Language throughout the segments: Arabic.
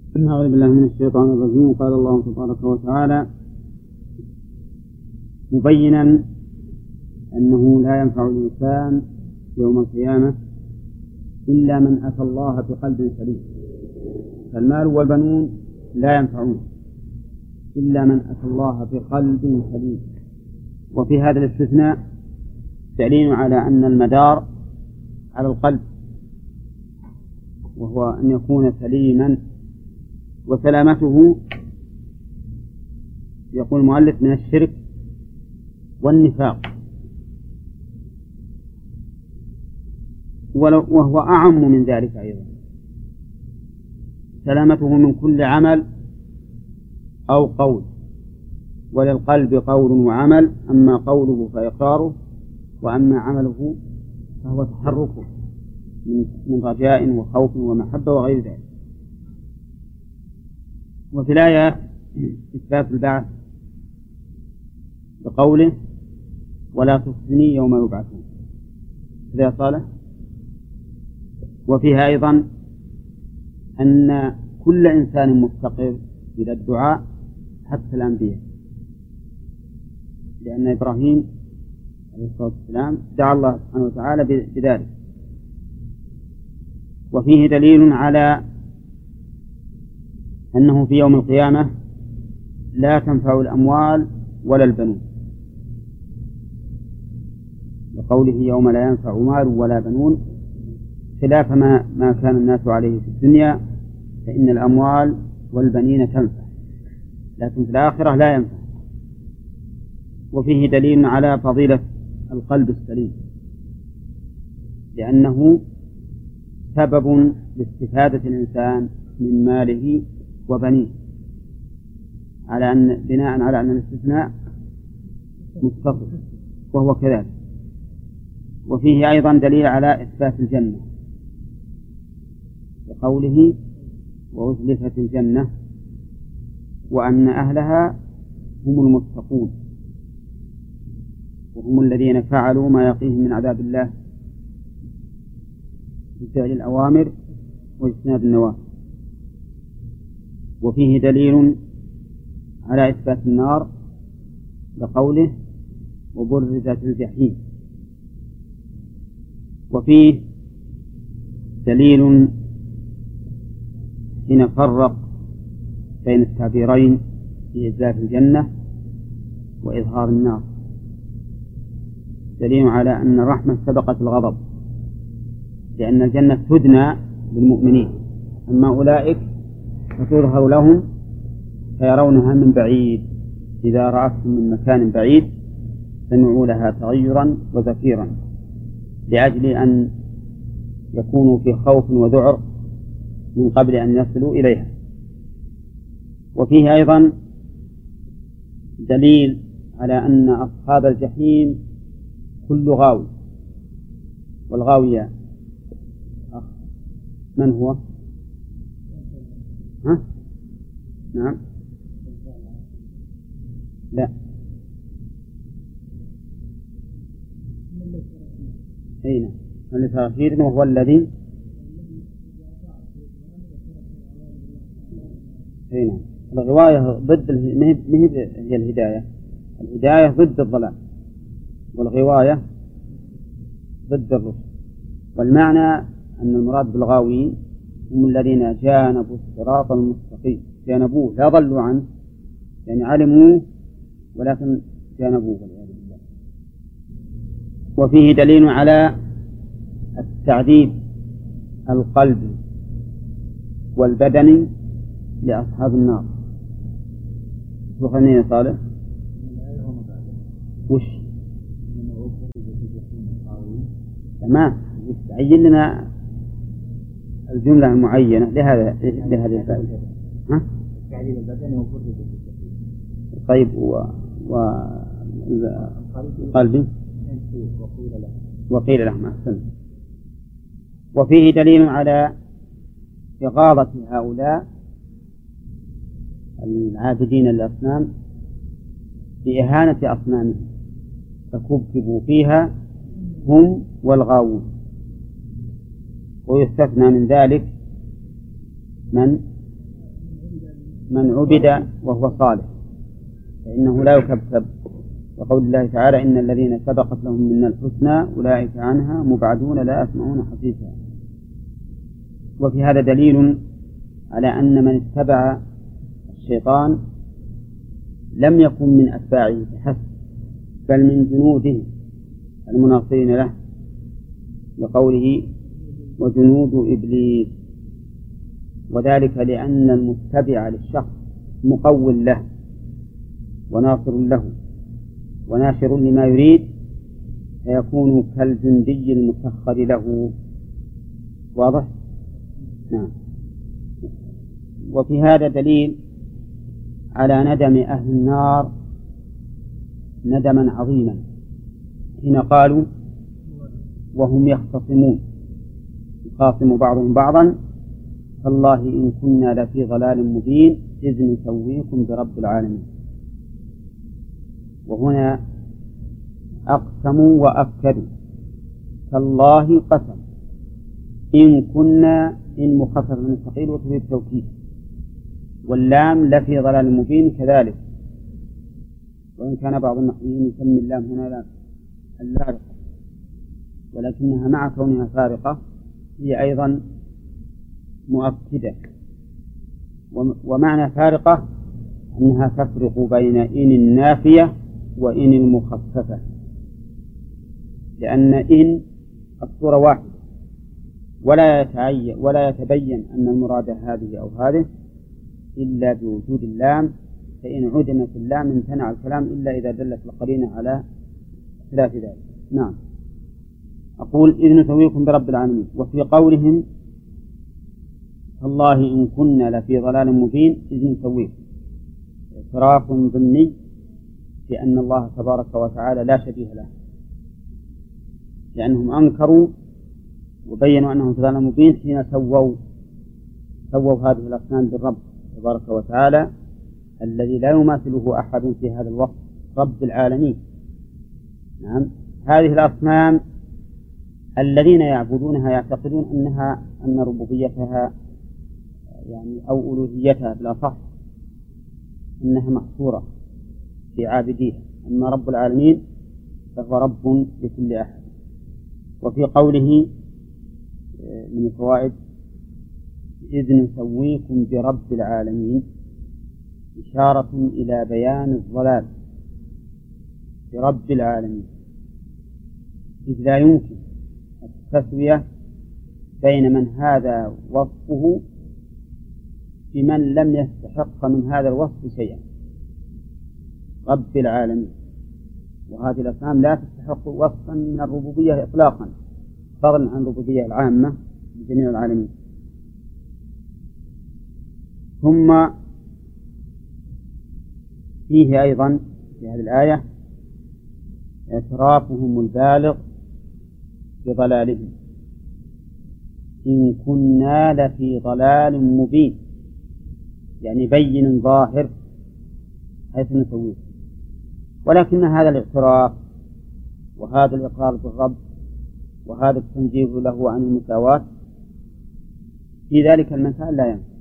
أعوذ بالله من الشيطان الرجيم. قال الله تبارك وتعالى مبينا أنه لا ينفع الإنسان يوم القيامة إلا من أتى الله بقلب سليم، فالمال والبنون لا ينفعون إلا من أتى الله بقلب سليم. وفي هذا الاستثناء دليل على أن المدار على القلب، وهو أن يكون سليما، وسلامته يقول المؤلف من الشرك والنفاق، وهو أعم من ذلك أيضا، سلامته من كل عمل أو قول. وللقلب قول وعمل، أما قوله فإقراره، وأما عمله فهو تحركه من رجاء وخوف ومحبة وغير ذلك. وفي الآية إثبات البعث بقوله ولا تخزني يوم يبعثون إذا صالح. وفيها أيضا أن كل إنسان مفتقر إلى الدعاء حتى الأنبياء، لأن إبراهيم عليه الصلاة والسلام دعا الله سبحانه وتعالى بذلك. وفيه دليل على أنه في يوم القيامة لا تنفع الأموال ولا البنون، وقوله يوم لا ينفع مال ولا بنون، خلاف ما كان الناس عليه في الدنيا، فإن الأموال والبنين تنفع، لكن في الآخرة لا ينفع. وفيه دليل على فضيلة القلب السليم، لأنه سبب لاستفادة الإنسان من ماله وبنيه، على أن بناء على أن الاستثناء متصل، وهو كذلك. وفيه أيضا دليل على إثبات الجنة بقوله وأزلفت الجنة وأن أهلها هم المتقون، وهم الذين فعلوا ما يقيهم من عذاب الله بفعل الأوامر واجتناب النواهي. وفيه دليل على إثبات النار بقوله وبرزت الجحيم. وفيه دليل حين فرق بين التعبيرين في إزلاف الجنة وإظهار النار، دليل على أن الرحمة سبقت الغضب، لأن الجنة تدنى للمؤمنين، أما أولئك فتظهر لهم فيرونها من بعيد، إذا رأتهم من مكان بعيد سمعوا لها تغيرا وزفيرا، لأجل أن يكونوا في خوف وذعر من قبل أن يصلوا إليها. وفيه أيضا دليل على أن أصحاب الجحيم كل غاوي، والغاوية من هو؟ ها؟ نعم، لا، أين من لتغفير وهو الذي أين الغواية ضد هي الهداية، الهداية ضد الضلال، والغواية ضد الرشد. والمعنى أن المراد بالغاوين هم الذين جانبوا الصراط المستقيم، جانبوه لا ضلوا عنه، يعني علموه ولكن جانبوه والعياذ بالله. وفيه دليل على التعذيب القلبي والبدني لأصحاب النار. وخلني صالح وش تمام، عين لنا الجملة المعينة لهذه الفائدة. ها؟ طيب قلبي وقيل لهم أحسن. وفيه دليل على إغاظة هؤلاء العابدين للأصنام بإهانة أصنامهم، فكبكبوا فيها هم والغاوون. ويستثنى من ذلك من من عبد وهو صالح فإنه لا يكذب، وقول الله تعالى إن الذين سبقت لهم منا الحسنى أولئك عنها مبعدون لا يسمعون حسيسها. وفي هذا دليل على أن من اتبع الشيطان لم يكن من أتباعه فحسب، بل من جنوده المناصرين له، لقوله وجنود إبليس، وذلك لأن المتبع للشخص مقول له وناصر له وناشر لما يريد، فيكون كالجندي المسخر له. واضح؟ نعم. وفي هذا دليل على ندم أهل النار ندما عظيما حين قالوا وهم يختصمون يخاصم بعضهم بعضا تالله إن كنا لفي ضلال مبين إذ نسويكم برب العالمين. وهنا أقسموا وأكدوا، تالله قسم، إن كنا إن مخفف من الثقيل وتفيد التوكيد، واللام لفي ضلال مبين كذلك، وإن كان بعض النحويين يسمي اللام هنا اللارقة، ولكنها مع كونها فارقة هي أيضا مؤكدة. ومعنى فارقة أنها تفرق بين إن النافية وإن المخففة، لأن إن الصورة واحدة ولا يتبين أن المراد هذه أو هذه إلا بوجود اللام، فإن عدمت اللام امتنع الكلام إلا إذا دلت القرينة على خلاف ذلك. نعم. أقول إذ نسويكم برب العالمين. وفي قولهم الله إن كنا لفي ضلال مبين إذ نسويكم اعتراف ضمني بأن الله تبارك وتعالى لا شبيه له، لأنهم أنكروا وبينوا أنه في ضلال مبين حين سووا هذه الأصنام بالرب تبارك وتعالى الذي لا يماثله أحد في هذا الوقت، رب العالمين. نعم. هذه الأصنام الذين يعبدونها يعتقدون أن ربوبيتها يعني أو ألوهيتها بالأصح أنها محصورة في عابديها، أما رب العالمين فهو رب لكل أحد. وفي قوله من الفوائد إذ نسويكم برب العالمين إشارة إلى بيان الضلال برب العالمين، إذ لا يمكن التسوية بين من هذا وصفه بمن لم يستحق من هذا الوصف شيئا، رب العالمين. وهذه الأصنام لا تستحق وصفا من الربوبية إطلاقا، فضلا عن الربوبية العامة لجميع العالمين. ثم فيه أيضا في هذه الآية اعترافهم البالغ بضلالهم، إن كنا لفي ضلال مبين، يعني بين ظاهر حيث نسويه. ولكن هذا الاعتراف وهذا الإقرار بالرب وهذا التنزيه له عن المساواة في ذلك المكان لا ينفع،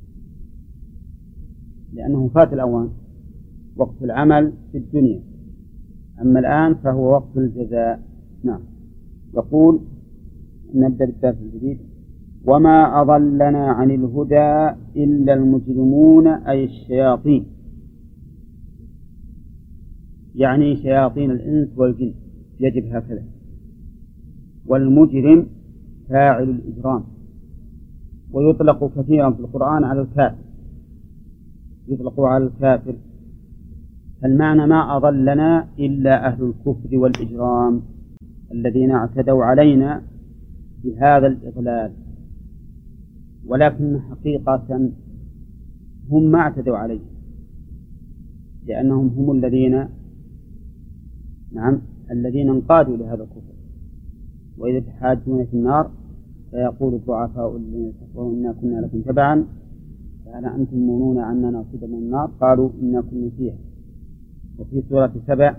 لأنه فات الأوان، وقت العمل في الدنيا، أما الآن فهو وقت الجزاء. نعم. يقول نبدأ بالدرس الجديد. وما أضلنا عن الهدى إلا المجرمون أي الشياطين، يعني شياطين الإنس والجن، يجب هكذا. والمجرم فاعل الإجرام، ويطلق كثيرا في القرآن على الكافر، يطلق على الكافر. فالمعنى ما أضلنا إلا أهل الكفر والإجرام الذين اعتدوا علينا بهذا الإضلال، ولكن حقيقة هم ما اعتدوا عليه، لأنهم هم الذين انقادوا لهذا الكفر. وإذا تحاجون في النار فيقول الضعفاء الذين كفروا إنا كنا لكم تبعا فهل أنتم مغنون عنا نصيبا من النار قالوا إنا كنا فيها. وفي سورة 7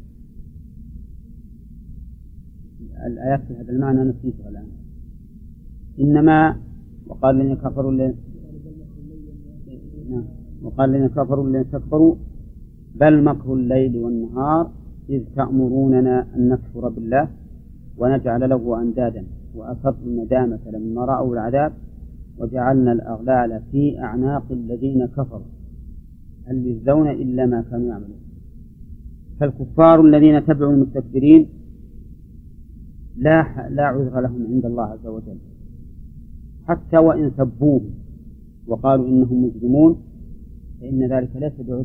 الآيات في هذا المعنى نسيتها الآن. إنما وقال الذين كفروا وقال الذين كفروا الذين استكبروا بل مكر الليل والنهار إذ تأمروننا أن نكفر بالله ونجعل له أندادا وأسروا الندامة لما رأوا العذاب وجعلنا الأغلال في أعناق الذين كفروا هل يجزون إلا ما كانوا يعملون. فالكفار الذين تبعوا المستكبرين لا عذر لهم عند الله عز وجل، حتى وإن سبوه وقالوا إنهم مجرمون فإن ذلك ليس بعذر.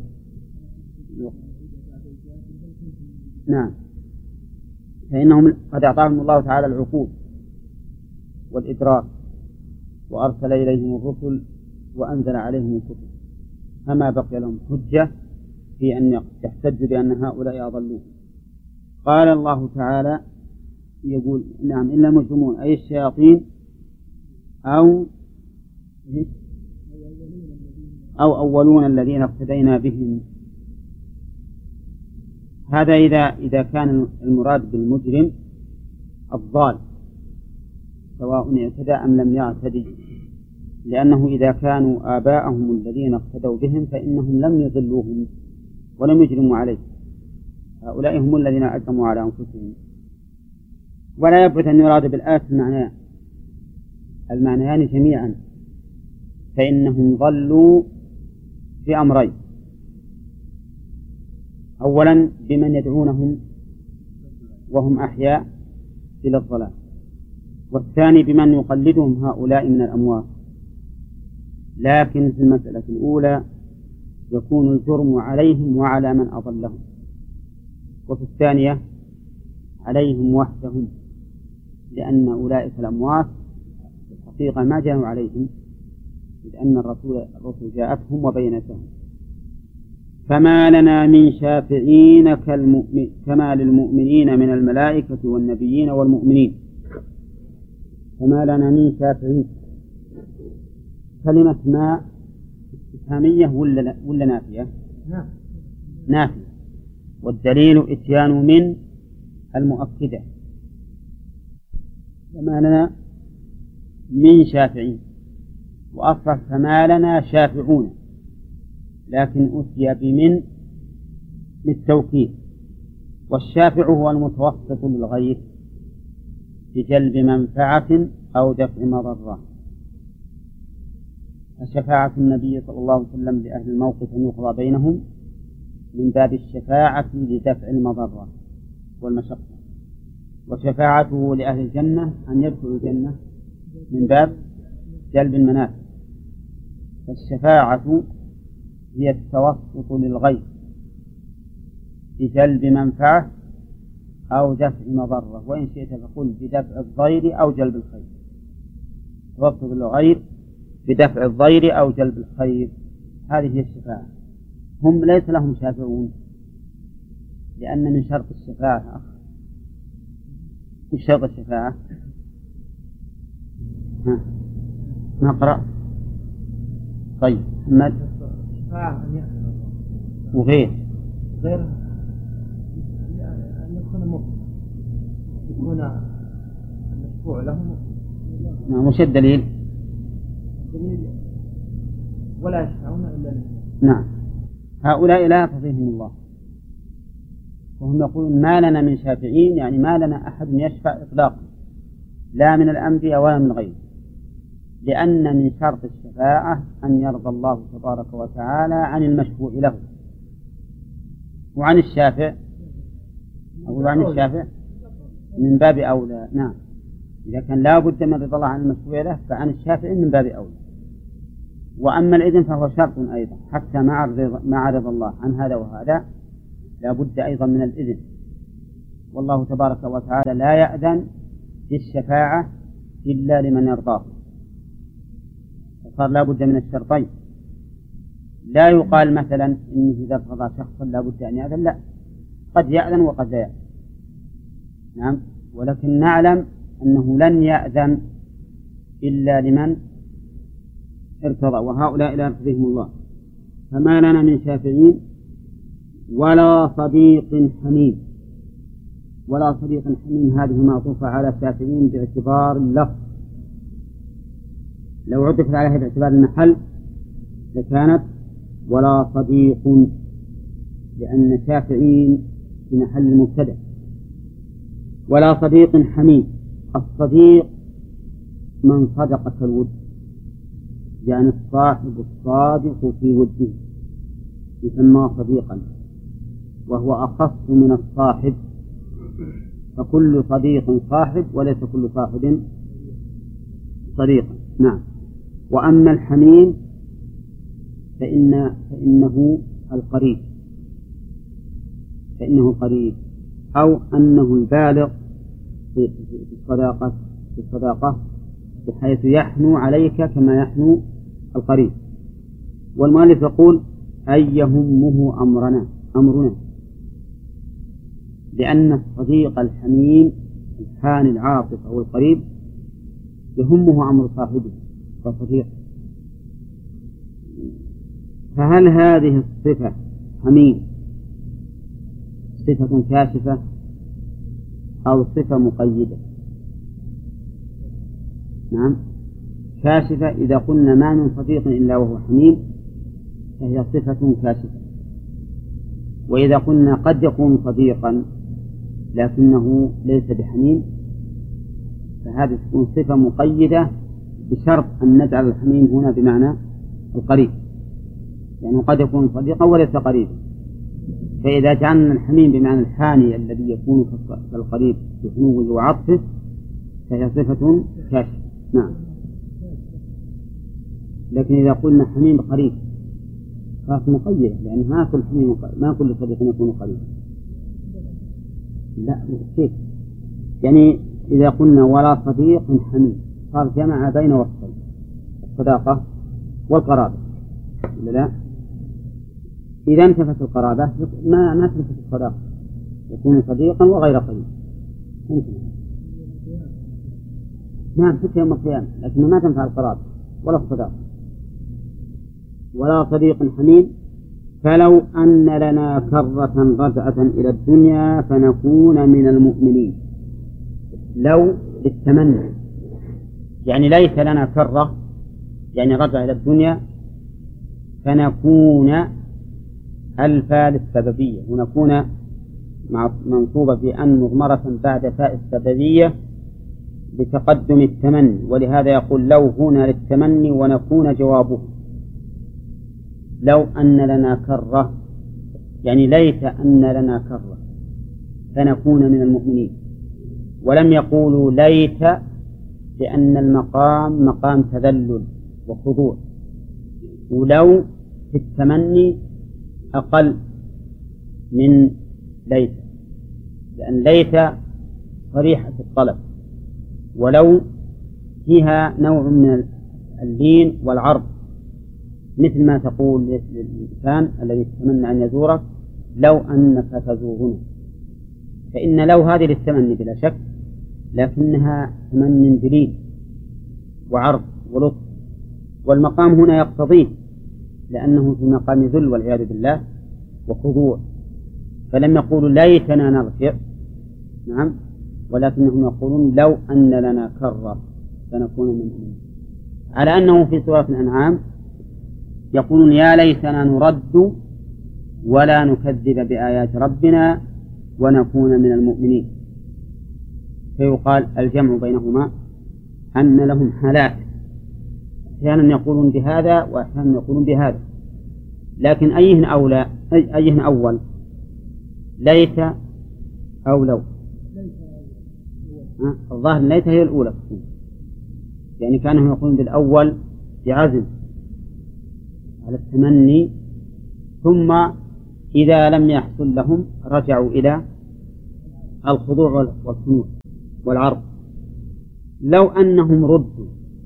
نعم، فإنهم قد أعطاهم الله تعالى العقول والإدراك وأرسل إليهم الرسل وأنزل عليهم الكتب، فما بقي لهم حجة في أن يحتجوا بأن هؤلاء أضلوه. قال الله تعالى يقول نعم إلا المجرمون أي الشياطين أو أولون الذين اقتدينا بهم. هذا إذا كان المراد بالمجرم الضال سواء اعتدى أم لم يعتدي، لأنه إذا كانوا آباءهم الذين اقتدوا بهم فإنهم لم يضلوهم ولم يجرموا عليه، هؤلاء هم الذين أجرموا على أنفسهم. ولا يثبت أن يراد بالآية المعنيان جميعا، فإنهم ضلوا بأمرين: أولا بمن يدعونهم وهم أحياء إلى الضلال، والثاني بمن يقلدهم هؤلاء من الأموات. لكن في المسألة الأولى يكون الجرم عليهم وعلى من أضلهم، وفي الثانية عليهم وحدهم، لأن أولئك الأموات في الحقيقة ما جاءوا عليهم، إذ أن الرسل جاءتهم وبينتهم. فما لنا من شافعين كما للمؤمنين من الملائكة والنبيين والمؤمنين. فما لنا من شافعين، كلمة ما استفهامية ولا نافية؟ نافية، والدليل إتيان من المؤكدة. فما لنا من شافعين، وأصبح فما لنا شافعون، لكن أتي بمن للتوكيد. والشافع هو المتوسط للغير بجلب منفعة أو دفع مضرة. فشفاعة النبي صلى الله عليه وسلم لأهل الموقف أن يقضى بينهم من باب الشفاعة لدفع المضرة والمشقة، وشفاعته لأهل الجنة أن يدخلوا الجنة من باب جلب المنافع. فالشفاعة هي التوسط للغير بجلب منفعة أو دفع مضرة، وإن شئت فقل بدفع الضير أو جلب الخير. توسط للغير بدفع الضير أو جلب الخير، هذه هي الشفاعة. هم ليس لهم شافعون، لأن من شرط الشفاعة وش شرط الشفاعة؟ نقرأ. طيب محمد. وغير أن يكون مؤمن، يكون المشفوع لهم. وش الدليل؟ الدليل ولا يشفعون إلا لله. نعم، هؤلاء لا يقضيهم الله، وهم يقولون ما لنا من شافعين، يعني ما لنا أحد يشفع إطلاقا، لا من الأنبياء ولا من غيره، لأن من شرط الشفاعة أن يرضى الله تبارك وتعالى عن المشفوع له. وعن الشافع أقول عن الشافع من باب أولى. نعم، إذا كان لا بد من رضا الله عن المشفوع له فعن الشافع من باب أولى. وأما الإذن فهو شرط أيضا، حتى مع رضا الله عن هذا وهذا لا بد أيضا من الإذن، والله تبارك وتعالى لا يأذن بالشفاعة إلا لمن يرضاه، فصار لا بد من الشرطين. لا يقال مثلا إنه إذا ارتضى شخصا لا بد أن يأذن، لا، قد يأذن وقد لا يأذن. نعم، ولكن نعلم أنه لن يأذن إلا لمن ارتضى، وهؤلاء لا يرتضيهم الله. فما لنا من شافعين ولا صديق حميم. ولا صديق حميم هذه معطوفة على شافعين باعتبار اللفظ، لو عطفت عليها باعتبار المحل لكانت ولا صديق، لأن شافعين في محل المبتدأ. ولا صديق حميم. الصديق من صدقك الود، يعني الصاحب الصادق في وده يسمى صديقا، وهو أخص من الصاحب، فكل صديق صاحب وليس كل صاحب صديقا. نعم. وأما الحميم فإنه القريب، أو أنه البالغ في الصداقة بحيث يحنو عليك كما يحنو القريب. والمؤلف يقول أي يهمه أمرنا، لأن الصديق الحميم الحاني العاطف أو القريب يهمه أمر صاحبه وصديقه. فهل هذه الصفة حميم صفة كاشفة أو صفة مقيدة؟ نعم، كاشفة. إذا قلنا ما من صديق إلا وهو حميم فهي صفة كاشفة. وإذا قلنا قد يكون صديقا لكنه ليس بحميم فهذه تكون صفة مقيدة، بشرط أن نجعل الحميم هنا بمعنى القريب، يعني قد يكون صديقا وليس قريبا. فإذا جعلنا الحميم بمعنى الحاني الذي يكون كالقريب بحنوه وعطفه فهي صفة كاشفة. نعم. لكن إذا قلنا حميم قريب فهي مقيدة، لأن ما كل صديق يكون قريبا. لا كيف؟ يعني إذا قلنا ولا صديق حميم صار جمع بين وصفين، الصداقة والقرابة، لا؟ إذا انتفت القرابة ما تنتفت الصداقة، يكون صديقا وغير قريب. نعم، حتى يوم القيامة، لكن ما تنفع القرابة ولا الصداقة. ولا صديق حميم. فلو أن لنا كرة رجعة إلى الدنيا فنكون من المؤمنين. لو للتمني، يعني ليس لنا كرة يعني رجع إلى الدنيا، فنكون الفاء للسببية، ونكون منصوبة بأن مضمرة بعد فاء السببية بتقدم التمني، ولهذا يقول لو هنا للتمني ونكون جوابه. لو أن لنا كرة يعني ليت أن لنا كرة فنكون من المؤمنين. ولم يقولوا ليت لأن المقام مقام تذلل وخضوع، ولو في التمني أقل من ليت، لأن ليت صريحة الطلب، ولو فيها نوع من اللين والعرض، مثل ما تقول للإنسان الذي يتمنى أن يزورك لو أنك تزورنا. فإن لو هذه للتمني بلا شك، لكنها تمن بلين وعرض ولطف، والمقام هنا يقتضيه لأنه في مقام ذل والعياذ بالله وخضوع. فلم يقولوا ليتنا نرجع، نعم، ولكنهم يقولون لو أن لنا كرة فنكون من المؤمنين. على أنه في سورة الأنعام يقولون يا ليتنا نرد ولا نكذب بآيات ربنا ونكون من المؤمنين. فيقال الجمع بينهما أن لهم حالات، أحيانا يقولون بهذا وأحيانا يقولون بهذا، لكن أيهن أول، ليت أو لو؟ الظاهر ليت هي الأولى، يعني كانوا يقولون بالأول بعزم على التمني، ثم إذا لم يحصل لهم رجعوا إلى الخضوع والخنوع والعرض. لو أنهم ردوا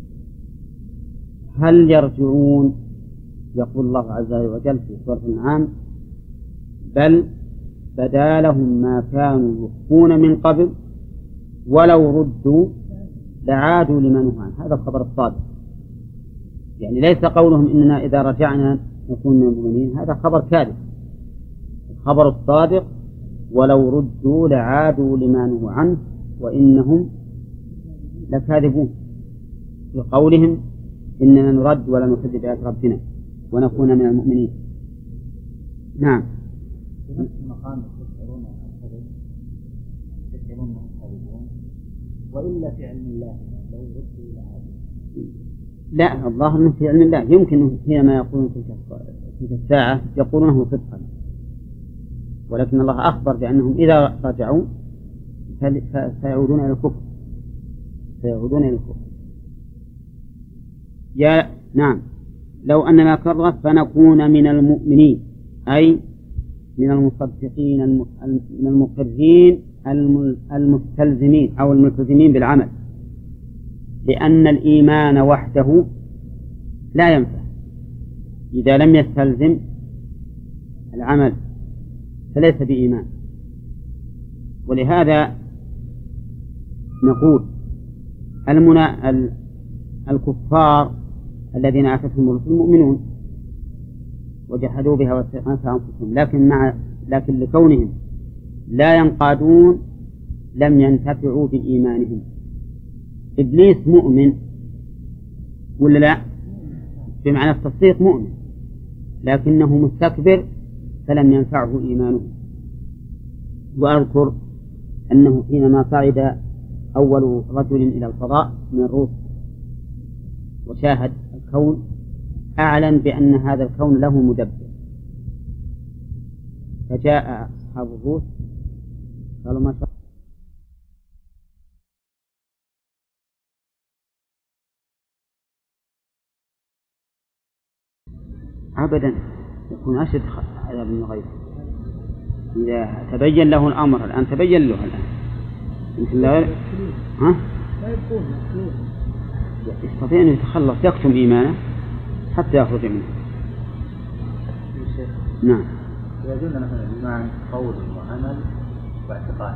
هل يرجعون؟ يقول الله عز وجل في سورة الأنعام بل بدا لهم ما كانوا يخفون من قبل ولو ردوا لعادوا لما نهوا عنه. هذا الخبر الصادق، يعني ليس قولهم إننا إذا رجعنا نكون من المؤمنين، هذا خبر كاذب. الخبر الصادق ولو ردوا لعادوا لما نهوا عنه وإنهم لكاذبون في قولهم إننا نرد ولا نكذب بآيات ربنا ونكون من المؤمنين. نعم. في نفس المقام تشعرون أنهم كاذبون وإلا في علم الله لو ردوا إلى هذا؟ لا، الظاهر أنه في علم الله، يمكن حينما يقولون تلك الساعة يقولونه صدقا، ولكن الله أخبر بأنهم إذا رجعوا سيعودون إلى الكفر. نعم. لو أننا كرة فنكون من المؤمنين، أي من المصدقين من المقرين المستلزمين أو الملتزمين بالعمل، لأن الإيمان وحده لا ينفع إذا لم يستلزم العمل، فليس بإيمان. ولهذا نقول الكفار الذين أتتهم الرسل مؤمنون وجحدوا بها واستيقنتها أنفسهم، لكن لكونهم لا ينقادون لم ينتفعوا بإيمانهم. إبليس مؤمن ولا لا؟ بمعنى التصديق مؤمن، لكنه مستكبر فلم ينفعه إيمانه. وأذكر أنه حينما صعد أول رجل إلى الفضاء من الروس وشاهد الكون أعلن بأن هذا الكون له مدبر، فجاء أصحاب الروس قالوا ما شاء أبدا، يكون أشد عذاب من غيره إذا تبين له الأمر. الآن تبين له الآن يمكن لا يكون يستطيع أن يتخلص، يكتم إيمانه حتى يخرج منه. نعم. يجوز مثلا الإيمان قول وعمل واعتقاد.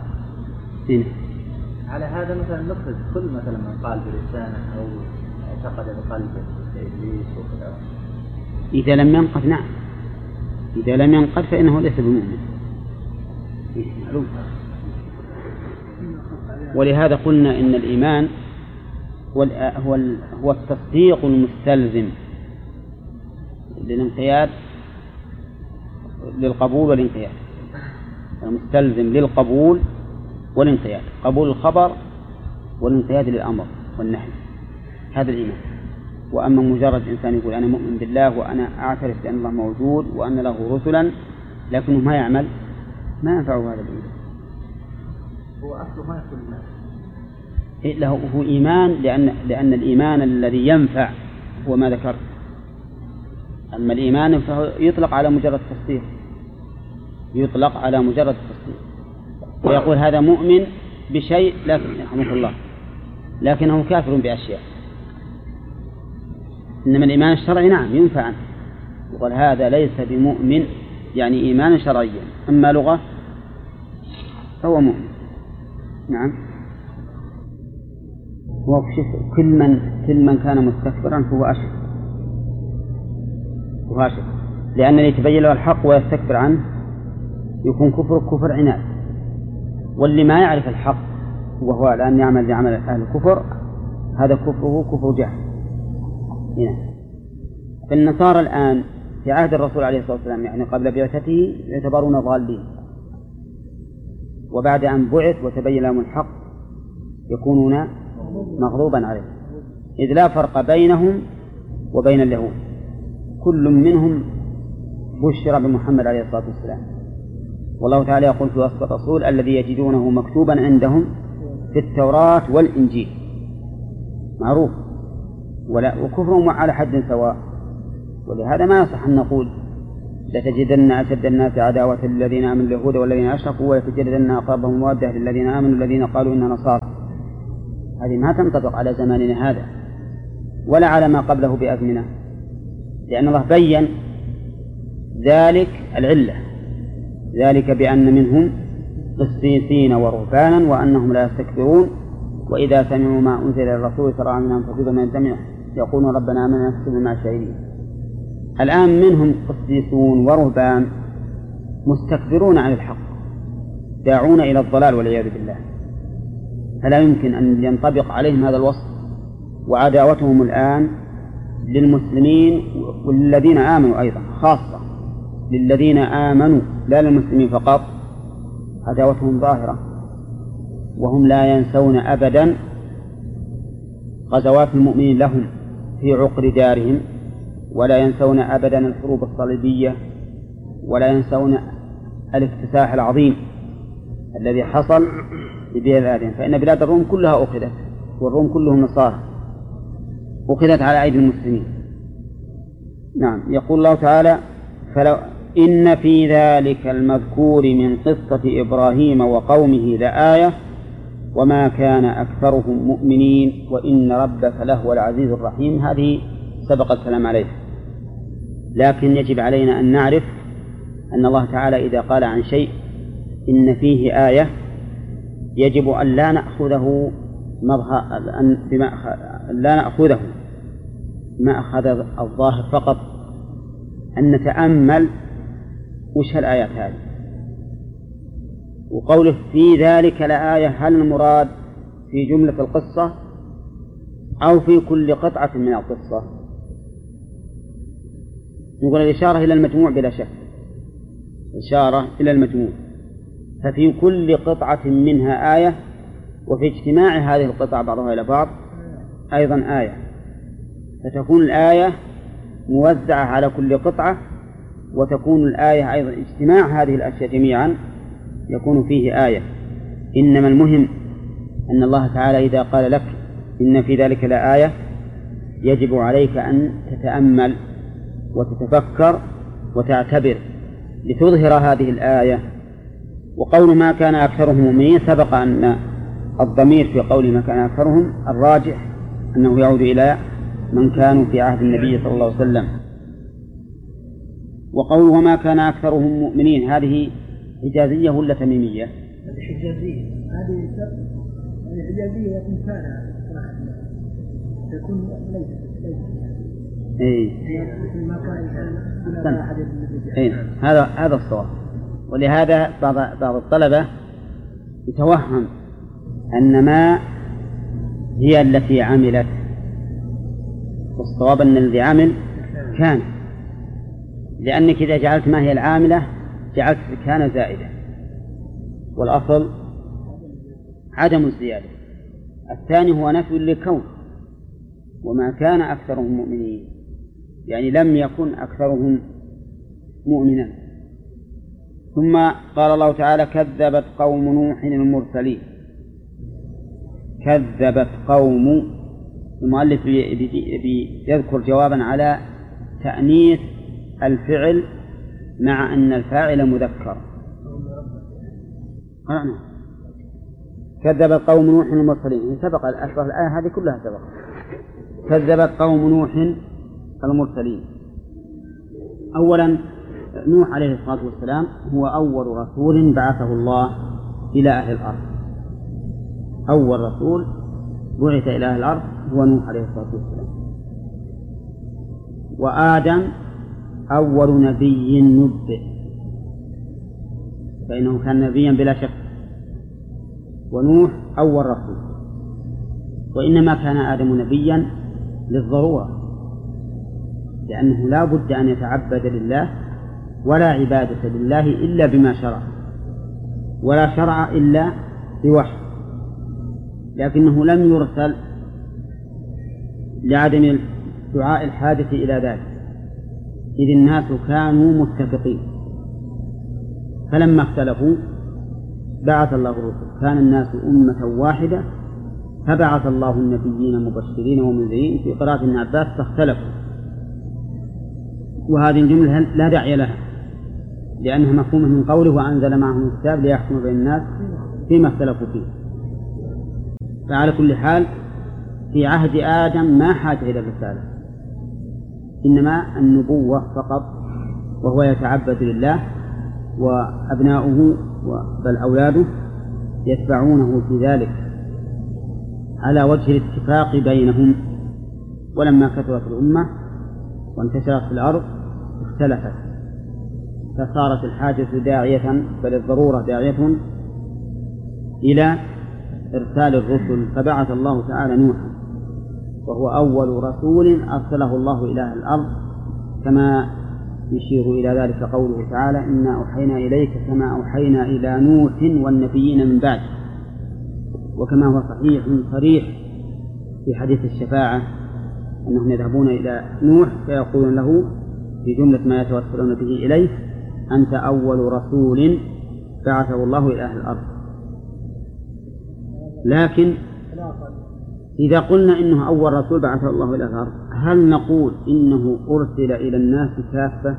على هذا مثلا نخرج كل مثلا من قال بلسانه أو اعتقد بقلبه كإبليس وكذا. إذا لم ينقض، نعم، إذا لم ينقض فإنه ليس بمؤمن. معلوم. ولهذا قلنا إن الإيمان هو التصديق المستلزم للانقياد للقبول والانقياد، المستلزم للقبول والانقياد، قبول الخبر والانقياد للأمر والنهي، هذا الإيمان. وأما مجرد إنسان يقول أنا مؤمن بالله وأنا أعترف بأن الله موجود وأن له رسلا لكنه ما يعمل، ما ينفعه هذا الإيمان. هو أصله ما يكون له هو إيمان، لأن الإيمان الذي ينفع هو ما ذكر. أما الإيمان فهو يطلق على مجرد التصديق، يطلق على مجرد التصديق، ويقول هذا مؤمن بشيء لكن يرحمك الله لكنه كافر بأشياء. إنما الإيمان الشرعي نعم ينفع عنه، يقول هذا ليس بمؤمن يعني إيمانا شرعيا، أما لغة فهو مؤمن. نعم. كل من كان مستكبرا فهو أشرك، لأن اللي يتبين له الحق ويستكبر عنه يكون كفر عناد، واللي ما يعرف الحق وهو الآن يعمل أهل الكفر هذا كفره كفر جهل. فالنصارى الآن في عهد الرسول عليه الصلاة والسلام يعني قبل بعثته يعتبرون ضالين، وبعد أن بعث وتبين لهم الحق يكونون مغضوبا عليه، إذ لا فرق بينهم وبين اليهود، كل منهم بشر بمحمد عليه الصلاة والسلام. والله تعالى يقول في وصف الرسول الذي يجدونه مكتوبا عندهم في التوراة والإنجيل، معروف، وكفرهم على حد سواء. ولهذا ما يصح أن نقول لتجدن أشد الناس عداوة للذين آمنوا اليهود والذين أشركوا ولتجدن أقربهم مودة للذين آمنوا الذين قالوا إننا نصارى. هذه ما تنطبق على زماننا هذا ولا على ما قبله بأزمنة، لأن الله بين ذلك العلة، ذلك بأن منهم قسيسين ورهبانا وأنهم لا يستكبرون وإذا سمعوا ما أنزل الرسول ترى أعينهم تفيض من الدمع يقولون ربنا آمنا نكتب مع الشاهدين. الآن منهم قسيسون ورهبان مستكبرون عن الحق داعون إلى الضلال والعياذ بالله، فلا يمكن أن ينطبق عليهم هذا الوصف. وعداوتهم الآن للمسلمين والذين آمنوا أيضا خاصة، للذين آمنوا لا للمسلمين فقط عداوتهم ظاهرة، وهم لا ينسون أبدا غزوات المؤمنين لهم في عقر دارهم، ولا ينسون أبدا الحروب الصليبية، ولا ينسون الاكتساح العظيم الذي حصل ببلادهم، فإن بلاد الروم كلها أخذت، والروم كلهم نصارى، أخذت على أيدي المسلمين. نعم. يقول الله تعالى: فلو إن في ذلك المذكور من قصة إبراهيم وقومه لآية وما كان أكثرهم مؤمنين وإن ربك لهو العزيز الرحيم. هذه سبق الكلام عليه، لكن يجب علينا أن نعرف أن الله تعالى إذا قال عن شيء إن فيه آية يجب أن لا نأخذه ما أخذ الظاهر فقط، أن نتأمل وش الآيات هذه. وقوله في ذلك لآية، هل المراد في جملة القصة أو في كل قطعة من القصة؟ نقول الإشارة إلى المجموع بلا شك، إشارة إلى المجموع، ففي كل قطعة منها آية، وفي اجتماع هذه القطع بعضها إلى بعض أيضا آية، فتكون الآية موزعة على كل قطعة، وتكون الآية أيضا اجتماع هذه الأشياء جميعا يكون فيه آية. إنما المهم أن الله تعالى إذا قال لك إن في ذلك لآية يجب عليك أن تتأمل وتتفكر وتعتبر لتظهر هذه الآية. وقول ما كان أكثرهم مؤمنين، سبق أن الضمير في قول ما كان أكثرهم الراجح أنه يعود إلى من كانوا في عهد النبي صلى الله عليه وسلم. وقوله وما كان أكثرهم مؤمنين، هذه حجازية ولا تميمية؟ هذه حجازية، هذه حجازية لكن كان يكون ليس ما كان أحد هذا الصواب. ولهذا بعض الطلبة يتوهم أن ما هي التي عملت، والصواب أن الذي عمل كان، لأنك إذا جعلت ما هي العاملة جعلت كان زائدة، والأصل عدم الزيادة. الثاني هو نفي للكون، وما كان أكثرهم مؤمنين، يعني لم يكن أكثرهم مؤمنا. ثم قال الله تعالى كذبت قوم نوح المرسلين. كذبت قوم، المؤلف يذكر جوابا على تأنيث الفعل مع أن الفاعل مذكر. كذبت قوم نوح المرسلين، سبق الأشرف الآية هذه كلها سبق. كذبت قوم نوح المرسلين. أولا نوح عليه الصلاة والسلام هو أول رسول بعثه الله إلى أهل الأرض، أول رسول بعث إلى أهل الأرض هو نوح عليه الصلاة والسلام. وآدم أول نبي نبئ، فإنه كان نبيا بلا شك، ونوح أول رسول. وإنما كان آدم نبيا للضرورة، لأنه لا بد أن يتعبد لله، ولا عبادة لله إلا بما شرع، ولا شرع إلا بوحي، لكنه لم يرسل لعدم دعاء الحاجة إلى ذلك، إذ الناس كانوا متفقين. فلما اختلفوا بعث الله الرسل، كان الناس أمة واحدة فبعث الله النبيين مبشرين ومنذرين. في قراءة ابن عباس فاختلفوا، وهذه الجملة لا داعي لها، لأنها مفهومة من قوله وأنزل معهم الكتاب ليحكم بين الناس فيما اختلفوا فيه. فعلى كل حال في عهد آدم ما حاجة إلى الرسالة، إنما النبوة فقط، وهو يتعبد لله، وأبناؤه بل أولاده يتبعونه في ذلك على وجه الاتفاق بينهم. ولما كثرت الأمة وانتشرت في الأرض اختلفت، فصارت الحاجة داعية، بل الضرورة داعية إلى إرسال الرسل. فبعث الله تعالى نوحا، وهو أول رسول أرسله الله إلى الأرض، كما يشير إلى ذلك قوله تعالى إنا أوحينا إليك كما أوحينا إلى نوح والنبيين من بعد، وكما هو صحيح صريح في حديث الشفاعة أنهم يذهبون إلى نوح فيقولون له في جملة ما يتوسلون به إليه أنت أول رسول بعثه الله إلى أهل الأرض. لكن إذا قلنا إنه أول رسول بعثه الله إلى أهل الأرض، هل نقول إنه أرسل إلى الناس كافة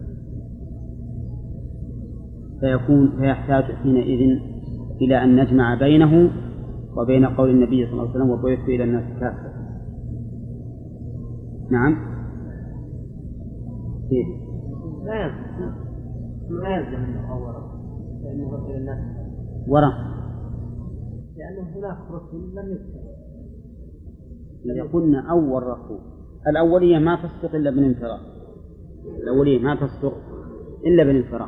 فيحتاج حينئذ إلى أن نجمع بينه وبين قول النبي صلى الله عليه وسلم وبعثت إلى الناس كافة؟ نعم. كيف؟ لا يلزم أنه أول لأنه إلى الناس وراء، لأنه هناك رسل لم يذكر. إذا قلنا أول رسول، الأولية ما تصدق إلا بالانفراد، الأولية ما تصدق إلا بالانفراد،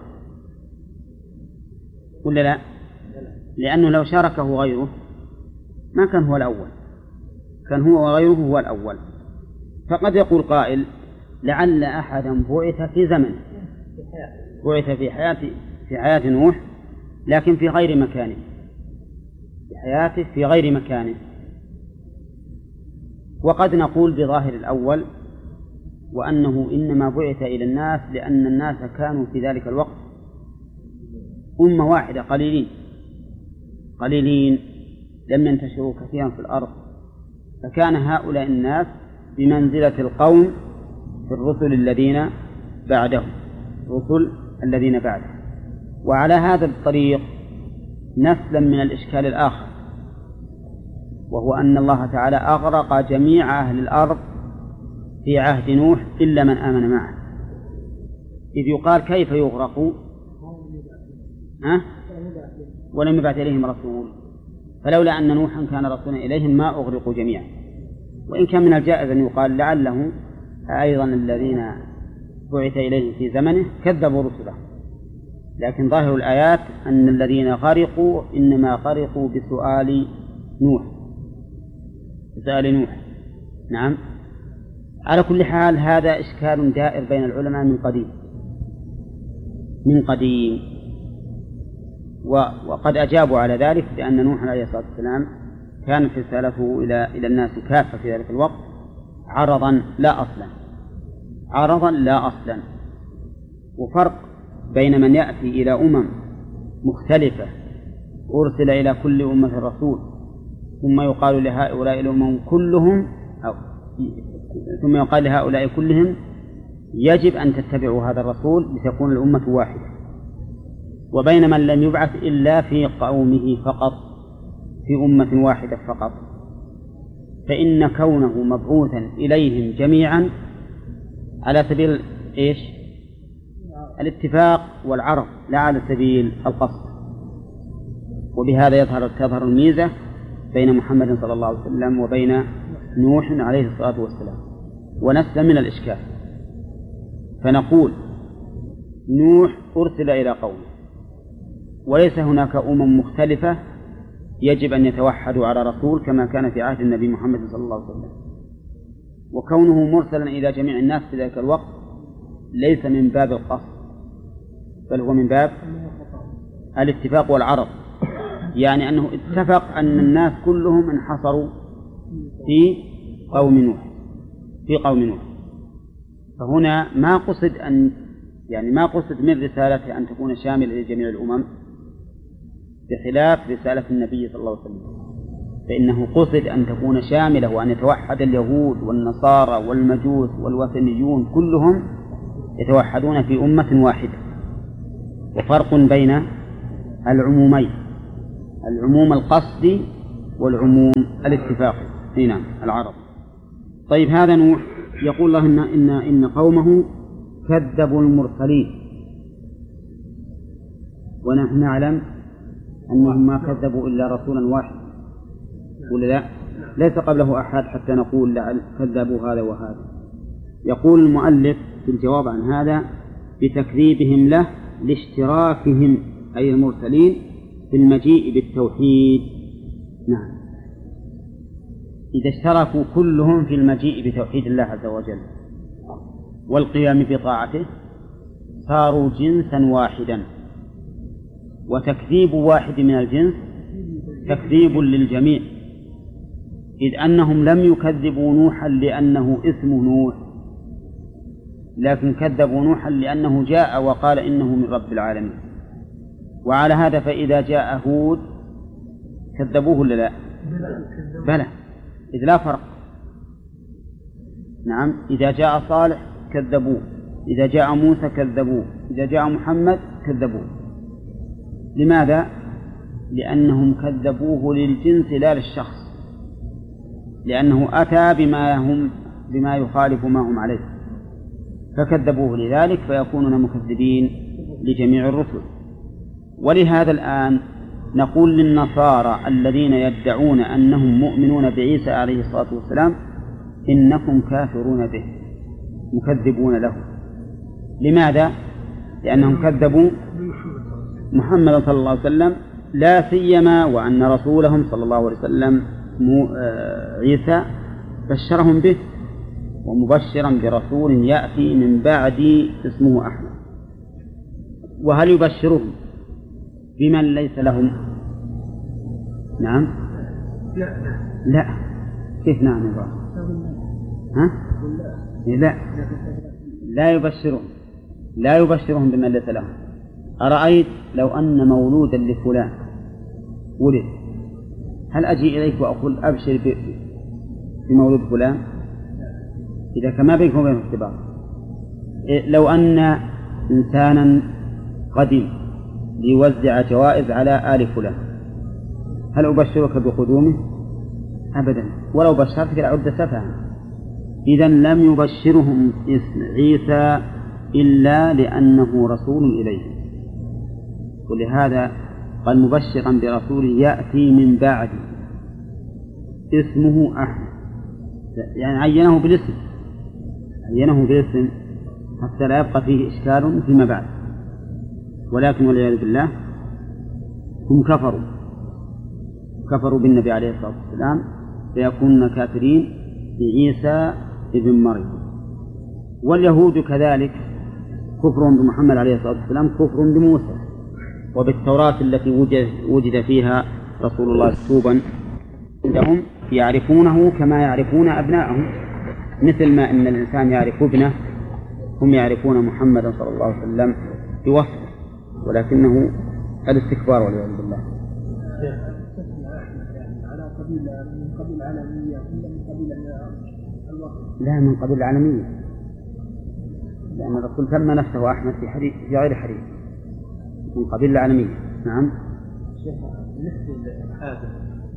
ولا لا؟ لأنه لو شاركه غيره ما كان هو الأول، كان هو وغيره هو الأول. فقد يقول قائل لعل أحدا بعث في زمنه، بعث في حياة نوح لكن في غير مكانه، في حياته في غير مكانه. وقد نقول بظاهر الأول وأنه إنما بعث إلى الناس لأن الناس كانوا في ذلك الوقت أمة واحدة قليلين لم ينتشروا كثيرا في الأرض، فكان هؤلاء الناس بمنزلة القوم في الرسل الذين بعدهم، وعلى هذا الطريق نسلم من الإشكال الآخر، وهو أن الله تعالى أغرق جميع أهل الأرض في عهد نوح إلا من آمن معه، إذ يقال كيف يغرق ولم يبعث إليهم رسول، فلولا أن نوحا كان رسولا إليهم ما أغرقوا جميعا. وإن كان من الجائز أن يقال لعله أيضا الذين بعث إليهم في زمنه كذبوا رسله، لكن ظاهر الآيات أن الذين غرقوا إنما غرقوا بسؤال نوح. نعم. على كل حال هذا إشكال دائر بين العلماء من قديم وقد أجابوا على ذلك بأن نوح عليه الصلاة والسلام كانت رسالته إلى الناس كافة في ذلك الوقت عرضا لا أصلا. وفرق بين من يأتي إلى أمم مختلفة أرسل إلى كل أمة رسول ثم يقال لهؤلاء الأمم كلهم ثم يقال لهؤلاء كلهم يجب أن تتبعوا هذا الرسول لتكون الأمة واحدة، وبين من لم يبعث إلا في قومه فقط، في أمة واحدة فقط، فإن كونه مبعوثا إليهم جميعا على سبيل الاتفاق والعرض لا على سبيل القصد. وبهذا تظهر الميزة بين محمد صلى الله عليه وسلم وبين نوح عليه الصلاة والسلام، ونسلم من الإشكال. فنقول نوح أرسل إلى قومه وليس هناك أمم مختلفة يجب أن يتوحدوا على رسول كما كان في عهد النبي محمد صلى الله عليه وسلم، وكونه مرسلا إلى جميع الناس في ذلك الوقت ليس من باب القصد بل هو من باب الاتفاق والعرض، يعني أنه اتفق أن الناس كلهم انحصروا في قوم نوح. فهنا ما قصد من رسالته أن تكون شاملة لجميع الأمم بخلاف رسالة النبي صلى الله عليه وسلم، فإنه قصد أن تكون شاملة وأن يتوحد اليهود والنصارى والمجوس والوثنيون كلهم يتوحدون في أمة واحدة. وفرق بين العمومين، العموم القصدي والعموم الاتفاقي. نعم العرض. طيب هذا نوح يقول الله إن قومه كذبوا المرسلين، ونحن نعلم أنهم ما كذبوا إلا رسولا واحد، ولا لا؟ ليس قبله أحد حتى نقول لا كذبوا هذا وهذا. يقول المؤلف في الجواب عن هذا بتكذيبهم له لاشتراكهم أي المرسلين في المجيء بالتوحيد. نعم، إذا اشتركوا كلهم في المجيء بتوحيد الله عز وجل والقيام بطاعته صاروا جنسا واحدا، وتكذيب واحد من الجنس تكذيب للجميع، إذ أنهم لم يكذبوا نوحا لأنه اسمه نوح، لكن كذبوا نوحا لأنه جاء وقال إنه من رب العالمين. وعلى هذا فإذا جاء هود كذبوه ولا لا؟ بلى، إذ لا فرق. نعم، إذا جاء صالح كذبوه، إذا جاء موسى كذبوه، إذا جاء محمد كذبوه. لماذا؟ لأنهم كذبوه للجنس لا للشخص، لأنه أتى بما يخالف ما هم عليه فكذبوه لذلك، فيكونون مكذبين لجميع الرسل. ولهذا الآن نقول للنصارى الذين يدعون أنهم مؤمنون بعيسى عليه الصلاة والسلام إنكم كافرون به مكذبون له. لماذا؟ لأنهم كذبوا محمد صلى الله عليه وسلم، لا سيما وأن رسولهم صلى الله عليه وسلم عيسى بشرهم به ومبشرا برسول يأتي من بعد اسمه أحمد. وهل يبشرهم بمن ليس لهم؟ نعم. لا. كيف نعم يا ها؟ لا يبشرهم بمن ليس لهم. أرأيت لو أن مولودا لفلان ولد، هل أجي إليك وأقول أبشر بمولود فلان؟ إذا كما بينكم وبين اختبار. لو أن إنسانا قدم ليوزع جوائز على آل فلان، هل أبشرك بقدومه؟ أبدا، ولو بشرتك لعد سفها. إذا لم يبشرهم اسم عيسى إلا لأنه رسول إليه، ولهذا قال مبشرا برسول يأتي من بعد اسمه أحمد، يعني عينه بالاسم حتى لا يبقى فيه إشكال فيما بعد. ولكن والعياذ بالله هم كفروا بالنبي عليه الصلاة والسلام، فيكونون كافرين بعيسى ابن مريم. واليهود كذلك كفر بمحمد عليه الصلاة والسلام كفر بموسى وبالتوراة التي وجد فيها رسول الله مكتوبا عندهم، يعرفونه كما يعرفون أبناءهم، مثل ما أن الإنسان يعرف ابنه هم يعرفون محمدا صلى الله عليه وسلم بوصفه، ولكنه الاستكبار والعياذ بالله. من قبيل العالمية ولا من قبيل الوصف؟ لا، من قبيل العالمية، لأن الرسول سمى نفسه أحمد في غير حديث، من قبيل العالمية. نعم. شيخ، بالنسبة لآدم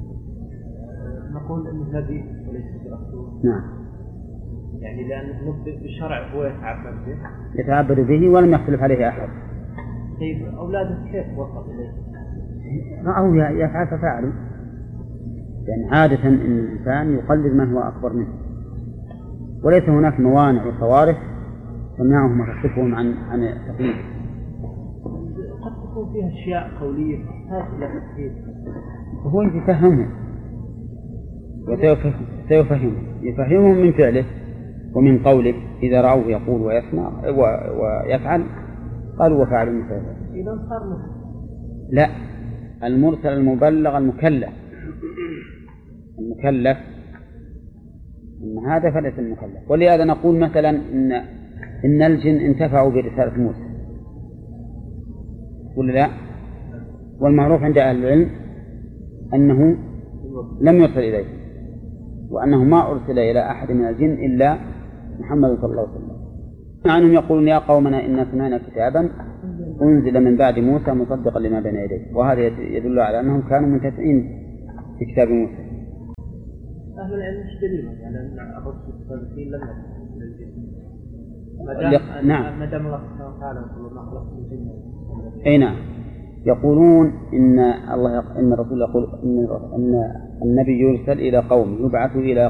نقول إنه نبي وليس برسول. نعم. يعني لأنه بالشرع هو يتعبد به ولم يختلف عليه أحد. طيب أولاده كيف وصل إليه؟ رأوا يفعل ففعلوا، يعني عادة إن الإنسان يقلد من هو أكبر منه، وليس هناك موانع وصوارف تمنعهم وتصرفهم عن التقليد. قد تكون فيها أشياء قولية تحتاج إلى تفسير، وهو يفهمهم يفهمهم من فعله ومن قوله، إذا رأوه يقول ويسمع ويفعل قالوا وفعلوا مثل ذلك. إذا صار لا، المرسل المبلغ المكلف إن هذا فليس المكلف. ولهذا نقول مثلا إن الجن انتفعوا برسالة موسى ولا لا؟ والمعروف عند أهل العلم أنه لم يرسل إليه، وأنه ما أرسل إلى أحد من الجن إلا محمد صلى الله عليه وسلم. عنهم يقولون يا قومنا إنا سمعنا كتابا أنزل من بعد موسى مصدقا لما بين يديه، وهذا يدل على أنهم كانوا منتفعين في كتاب موسى. أهل العلم مش دليل يعني أن الرسل الصالحين لم يكن نعم. ما دام الله سبحانه وتعالى يقول ما خلقت الجن. أي نعم، يقولون إن الرسول يقول إن النبي يرسل إلى قوم يبعث إلى